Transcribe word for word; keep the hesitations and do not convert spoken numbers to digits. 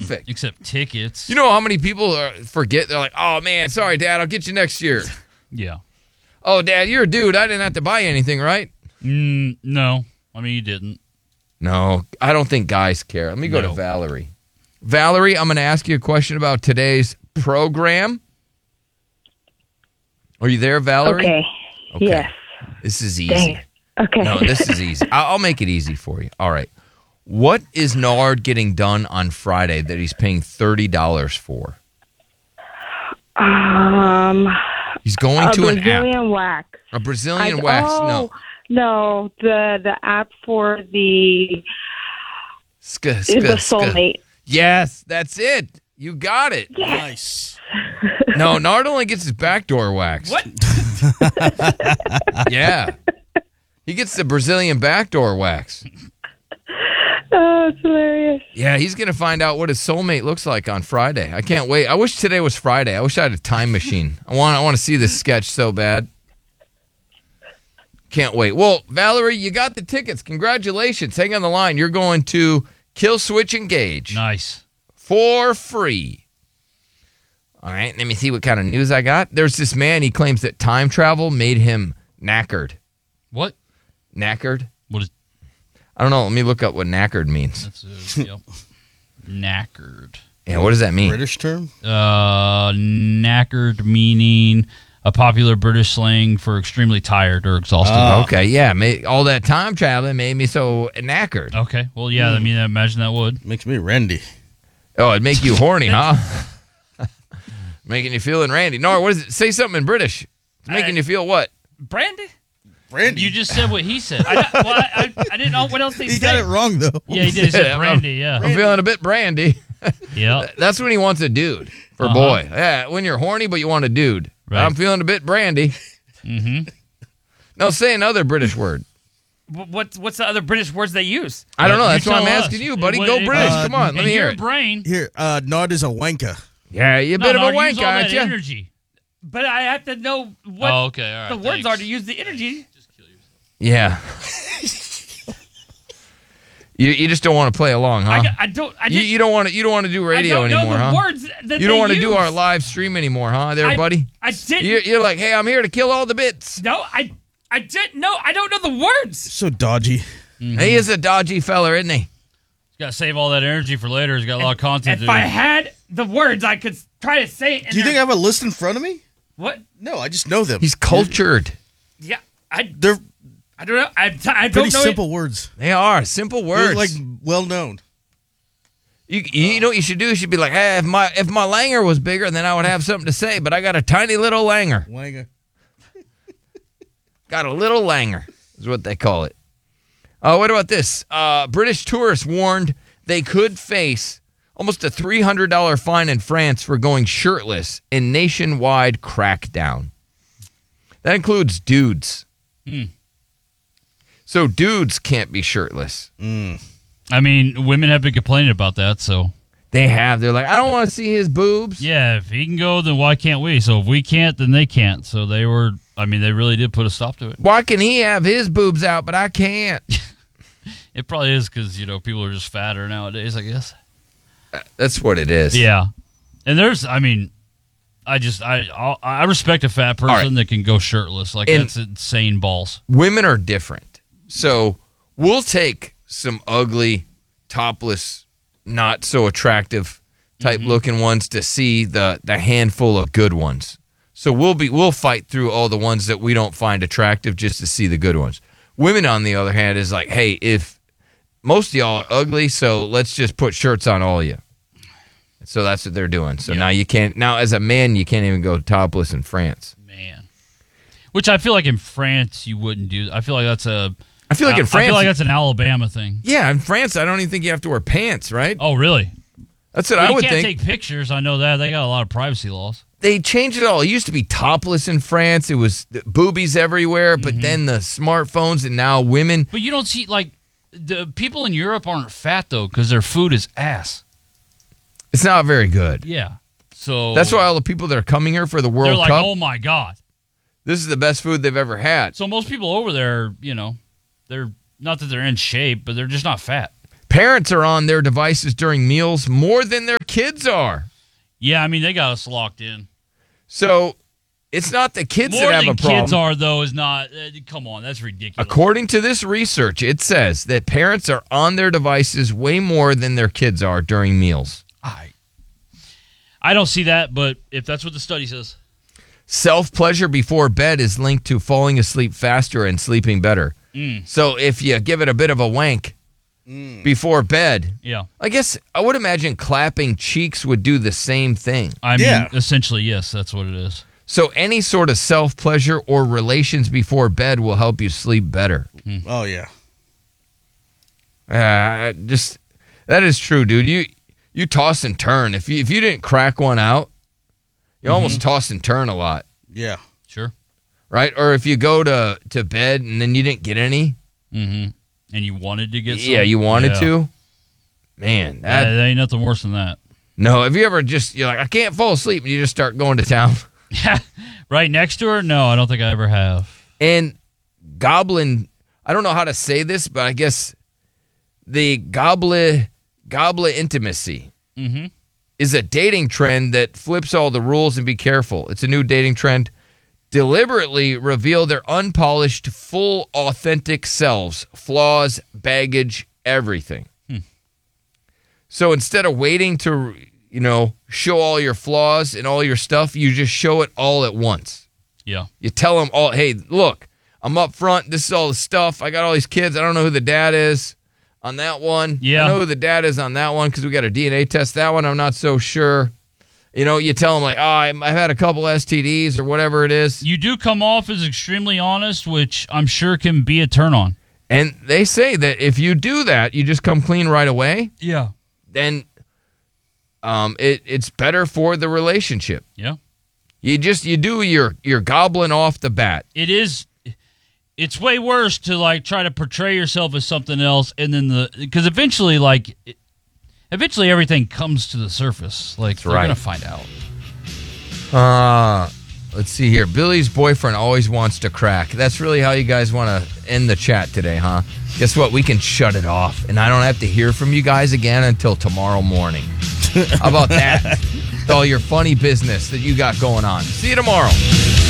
perfect. Except tickets. You know how many people are, forget? They're like, oh, man, sorry, Dad, I'll get you next year. Yeah. Oh, Dad, you're a dude. I didn't have to buy you anything, right? Mm, no. I mean, you didn't. No, I don't think guys care. Let me go No. to Valerie. Valerie, I'm going to ask you a question about today's program. Are you there, Valerie? Okay. Okay. Yes. This is Dang easy. it. Okay. No, this is easy. I'll I'll make it easy for you. All right. What is Nard getting done on Friday that he's paying thirty dollars for? um, He's going a to an Brazilian app. wax. A Brazilian I- wax. oh, No. No, the the app for the Ska, the ska, ska. soulmate. Yes, that's it. You got it. Nice. No, Nard only gets his backdoor waxed. What? Yeah. He gets the Brazilian backdoor wax. Oh, it's hilarious. Yeah, he's going to find out what his soulmate looks like on Friday. I can't wait. I wish today was Friday. I wish I had a time machine. I want I want to see this sketch so bad. Can't wait. Well, Valerie, you got the tickets. Congratulations. Hang on the line. You're going to Kill Switch Engage Nice. for free. All right, let me see what kind of news I got. There's this man, he claims that time travel made him knackered. What? Knackered? What is I don't know. Let me look up what knackered means. that's? Uh, yep. Knackered. Yeah, what does that mean? British term? Uh, knackered meaning a popular British slang for extremely tired or exhausted. Oh. Okay, yeah. ma- All that time traveling made me so knackered. Okay. Well, yeah. I mean, I imagine that would. Makes me Randy. Oh, it'd make you horny, huh? Making you feeling randy. No, what is it? Say something in British. It's making Uh, you feel what? Brandy? Randy. You just said what he said. I, well, I, I, I didn't know what else he He said. got it wrong, though. Yeah, he did. He said Yeah, brandy. Yeah. I'm feeling a bit brandy. Yep. That's when he wants a dude for Uh-huh. boy. Yeah, when you're horny, but you want a dude. Right. I'm feeling a bit brandy. Mm-hmm. No, say another British word. Wh- What's what's the other British words they use? I don't know. You That's why I'm tell asking us. you, buddy. What- Go British. uh, Come on, let In me hear your it. brain. Here, uh, Nod is a wanker. Yeah, you a No, bit no, of a use wank, all that aren't you? energy. But I have to know what Oh, okay. All right. the words thanks. are to use the energy. Yeah. you you just don't want to play along, huh? I, I don't. I you, just, you don't want to you don't want to do radio I don't anymore, know the huh? words that You don't they want to do use. our live stream anymore, huh? There, I- buddy. I didn't. You're, you're like, hey, I'm here to kill all the bits. No, I I didn't know. I don't know the words. So dodgy. He is a dodgy feller, isn't he? He's got to save all that energy for later. He's got a lot of content. If to I do. had the words, I could try to say it. in Do you there. think I have a list in front of me? What? No, I just know them. He's cultured. Yeah, I They're I don't know. I, t- I don't pretty know. simple It. words. They are simple They're words. like well known. you, you know what you should do? You should be like, hey, if my if my langer was bigger, then I would have something to say. But I got a tiny little langer. Wanger. Got a little langer is what they call it. Uh, what about this? Uh, British tourists warned they could face almost a three hundred dollars fine in France for going shirtless in nationwide crackdown. That includes dudes. Mm. So dudes can't be shirtless. Mm. I mean, women have been complaining about that, so They have. They're like, I don't want to see his boobs. yeah, if he can go, then why can't we? So if we can't, then they can't. So they were, I mean, they really did put a stop to it. Why can he have his boobs out, but I can't? It probably is because, you know, people are just fatter nowadays, I guess. That's what it is. Yeah. And there's, I mean, I just, I I'll- I respect a fat person right. that can go shirtless. Like, And- that's insane balls. Women are different. So we'll take some ugly, topless, not so attractive type Mm-hmm. looking ones to see the the handful of good ones. So we'll be we'll fight through all the ones that we don't find attractive just to see the good ones. Women, on the other hand, is like, hey, if most of y'all are ugly, so let's just put shirts on all of you. So that's what they're doing. So Yeah. now you can't. Now as a man, you can't even go topless in France. Man. Which I feel like in France you wouldn't do. I feel like that's a. I feel like in I France, feel like that's an Alabama thing. yeah, in France, I don't even think you have to wear pants, right? Oh, really? That's what Well, I you would can't think. take pictures. I know that. They got a lot of privacy laws. They changed it all. It used to be topless in France. It was boobies everywhere, but Mm-hmm. then the smartphones and now women. But you don't see, like, the people in Europe aren't fat, though, because their food is ass. It's not very good. Yeah. So That's why all the people that are coming here for the they're World like, Cup, oh, my God. this is the best food they've ever had. So most people over there, you know, they're not that they're in shape, but they're just not fat. Parents are on their devices during meals more than their kids are. Yeah, I mean, they got us locked in. So it's not the kids More that have than a problem. kids are, though, is not. Uh, come on, that's ridiculous. According to this research, it says that parents are on their devices way more than their kids are during meals. I, I don't see that, but if that's what the study says. Self-pleasure before bed is linked to falling asleep faster and sleeping better. Mm. So if you give it a bit of a wank Mm. before bed, Yeah. I guess I would imagine clapping cheeks would do the same thing. I mean, Yeah. essentially, yes, that's what it is. So any sort of self-pleasure or relations before bed will help you sleep better. Oh, yeah. Uh, just that is true, dude. You you toss and turn. If you if you didn't crack one out, you almost toss and turn a lot, Yeah. Sure. right? Or if you go to, to bed and then you didn't get any, Mm-hmm. And you wanted to get some? yeah, you wanted Yeah. to. Man, Uh, that, there ain't nothing worse than that. no. Have you ever just you're like I can't fall asleep and you just start going to town? Right next to her? No, I don't think I ever have. And goblin, I don't know how to say this, but I guess the goblet goblet intimacy Mm-hmm. is a dating trend that flips all the rules and be careful. It's a new dating trend. Deliberately reveal their unpolished, full, authentic selves, flaws, baggage, everything. Hmm. So instead of waiting to, you know, show all your flaws and all your stuff, you just show it all at once. Yeah. You tell them all, hey, look, I'm up front. This is all the stuff. I got all these kids. I don't know who the dad is on that one. Yeah. I know who the dad is on that one because we got a D N A test. That one, I'm not so sure. You know, you tell them like, oh, I'm- I've had a couple S T Ds or whatever it is. You do come off as extremely honest, which I'm sure can be a turn on. And they say that if you do that, you just come clean right away, Yeah. then um, it, it's better for the relationship. Yeah. You just, you do your, your goblin off the bat. It is. It's way worse to like try to portray yourself as something else, and then the because eventually, like, it, eventually everything comes to the surface. Like they're right. gonna find out. Uh, let's see here. Billy's boyfriend always wants to crack. That's really how you guys want to end the chat today, huh? Guess what? We can shut it off, and I don't have to hear from you guys again until tomorrow morning. How about that? With all your funny business that you got going on. See you tomorrow.